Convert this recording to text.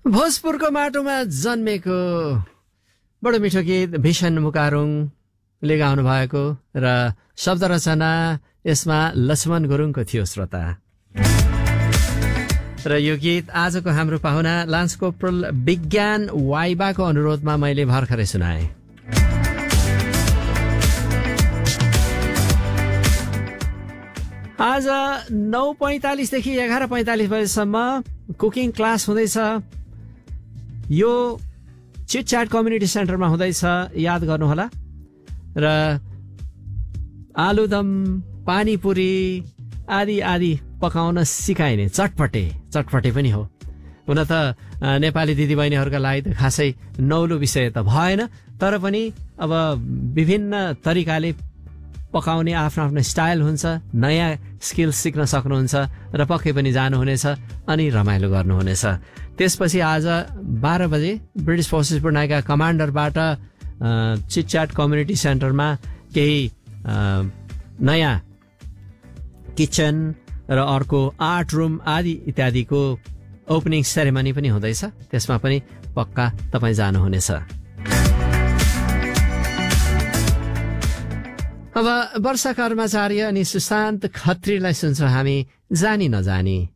भोजपुरको माटोमा जन्मेको बडो मिठो गीत भीषण मुकारुङले गाउनु भएको र शब्द रचना यसमा लक्ष्मण गुरुङको थियो श्रोता। र यो गीत आजको हाम्रो पाहुना लान्स कोर्पोरल विज्ञान वाइबाको अनुरोधमा मैले भर्खरै सुनाएँ। आज 9:45 देखि 11:45 बजेसम्म कुकिङ क्लास हुँदैछ। यो चिटच्याट कम्युनिटी सेन्टरमा हुँदैछ, याद गर्नुहोला। र आलुदम, पानीपुरी आदि आदि पकाउन सिकाइने चटपटे पनि हो। हुन त नेपाली दिदीबहिनीहरूका लागि त खासै नौलो विषय त भएन, तर पनि अब विभिन्न तरिकाले पकाउने आफ्नो आफ्नो स्टाइल हुन्छ। नयाँ स्किल सिक्न सक्नुहुन्छ र पक्कै पनि जानुहुनेछ अनि रमाइलो गर्नुहुनेछ। त्यसपछि आज 12 बजे ब्रिटिस फोर्सेस पूर्णाका कमान्डरबाट चिटच्याट कम्युनिटी सेन्टरमा केही नयाँ किचन र अर्को आर्ट रुम आदि इत्यादिको ओपनिङ सेरेमनी पनि हुँदैछ। त्यसमा पनि पक्का तपाईँ जानुहुनेछ। अब वर्षा कर्मचारी अनि सुशान्त खत्रीलाई सुन्छौँ हामी, जानी नजानी।